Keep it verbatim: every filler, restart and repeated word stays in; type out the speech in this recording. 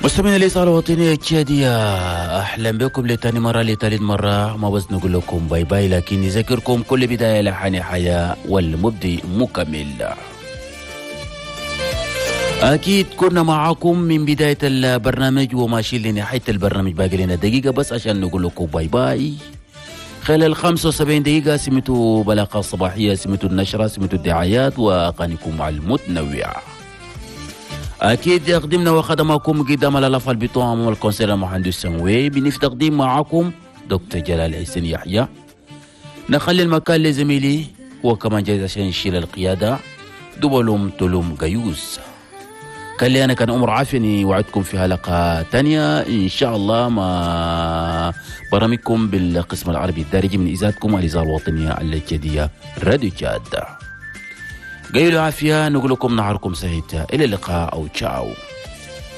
مستمعينا الإذاعة الوطنية التشادية، أهلا بكم لتاني مرة لتالت مرة. ما بس نقول لكم باي باي، لكن نذكركم كل بداية لها نهاية والمبدئ مكمل. أكيد كنا معاكم من بداية البرنامج وماشيين لنهاية البرنامج، باقي لنا دقيقة بس عشان نقول لكم باي باي. خلال خمسة وسبعين دقيقة سمعتوا بلاغة صباحية، سمعتوا النشرة، سمعتوا الدعايات وأغانيكم المتنوعة. أكيد قدمنا وخدمكم قدام الألف البطوم والكونسيل المهندس سنوي، بنف تقديم معكم دكتور جلال حسين يحيى. نخلي المكان لزميلي وكمان جايز عشان يشيل القيادة دبلوم تلوم قيوس. كان لي أنا كان أمر عافيني وعدكم في حلقة تانية إن شاء الله مع برامجكم بالقسم العربي الدارجي من إذاعتكم الإذاعة الوطنية الجديدة راديو جاد. قيلوا عافية، نقول لكم نهاركم سعيد، إلى اللقاء أو تشاو.